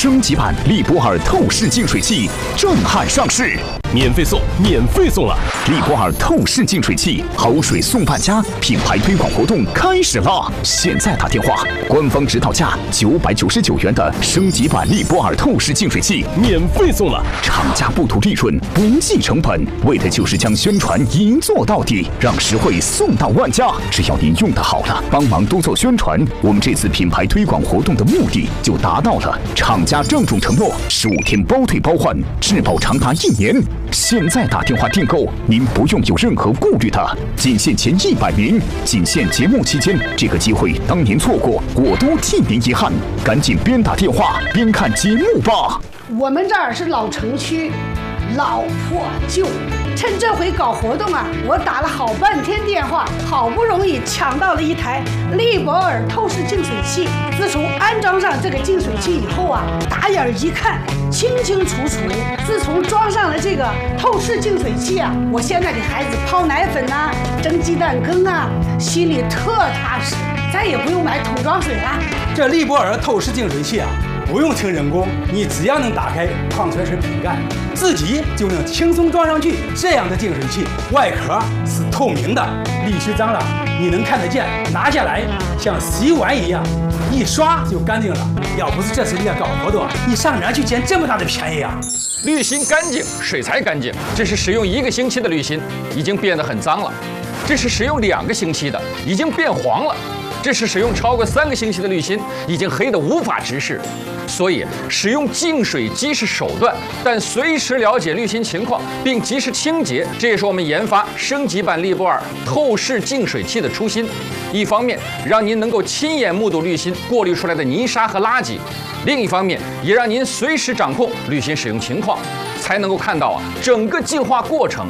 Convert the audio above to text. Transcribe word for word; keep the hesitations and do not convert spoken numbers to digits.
升级版利博尔透视净水器震撼上市， 免费送，免费送了！ 利博尔透视净水器好水送万家品牌推广活动开始啦！现在打电话，官方指导价九百九十九元的升级版利博尔透视净水器免费送了！ 厂家不图利润，不计成本，为的就是将宣传一做到底，让实惠送到万家。只要您用得好了，帮忙多做宣传，我们这次品牌推广活动的目的就达到了。厂家郑重承诺，十五天包退包换，质保长达一年。现在打电话订购，您不用有任何顾虑的。仅限前一百名，仅限节目期间，这个机会当您错过，我都替您遗憾。赶紧边打电话边看节目吧。 我们这儿是老城区，老破旧。趁这回搞活动啊，我打了好半天电话，好不容易抢到了一台利博尔透视净水器。自从安装上这个净水器以后啊，打眼一看清清楚楚。自从装上了这个透视净水器啊，我现在给孩子泡奶粉呐、啊、蒸鸡蛋羹啊，心里特踏实，再也不用买桶装水了。 这利博尔透视净水器啊，不用听人工，你只要能打开矿泉水瓶盖，自己就能轻松装上去。这样的净水器外壳是透明的，沥须脏了你能看得见，拿下来像洗碗一样，一刷就干净了。要不是这次你要搞活动，你上哪儿去捡这么大的便宜啊？ 滤芯干净，水才干净。这是使用一个星期的滤芯，已经变得很脏了；这是使用两个星期的，已经变黄了；这是使用超过三个星期的滤芯，已经黑得无法直视。所以，使用净水机是手段，但随时了解滤芯情况并及时清洁，这也是我们研发升级版利博尔透视净水器的初心。一方面，让您能够亲眼目睹滤芯过滤出来的泥沙和垃圾；另一方面，也让您随时掌控滤芯使用情况，才能够看到啊整个净化过程。